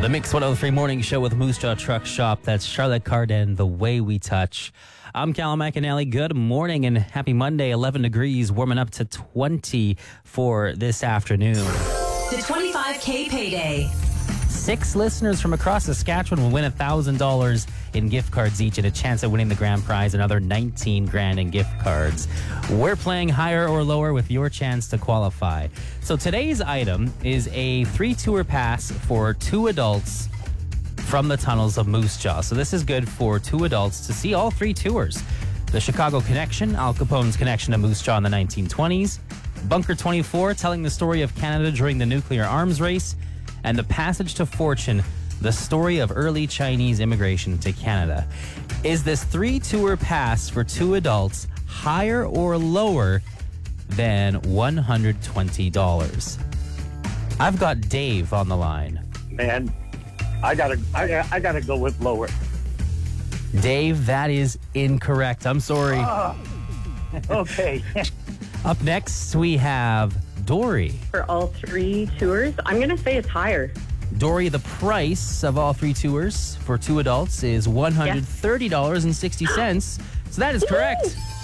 The Mix 103 Morning Show with Moose Jaw Truck Shop. That's Charlotte Cardin, The Way We Touch. I'm Callum McAnally. Good morning and happy Monday. 11 degrees, warming up to 20 for this afternoon. The 25K payday. 6 listeners from across Saskatchewan will win $1,000 in gift cards each and a chance at winning the grand prize, another 19 grand in gift cards. We're playing higher or lower with your chance to qualify. So today's item is a 3-tour pass for 2 adults from the tunnels of Moose Jaw. So this is good for 2 adults to see all 3 tours. The Chicago Connection, Al Capone's connection to Moose Jaw in the 1920s. Bunker 24, telling the story of Canada during the nuclear arms race. And The Passage to Fortune, the story of early Chinese immigration to Canada. Is this 3-tour pass for 2 adults higher or lower than $120? I've got Dave on the line. Man, I gotta go with lower. Dave, that is incorrect. I'm sorry. Okay. Up next, we have Dory. For all 3 tours, I'm going to say it's higher. Dory, the price of all 3 tours for 2 adults is $130.60. So that is correct.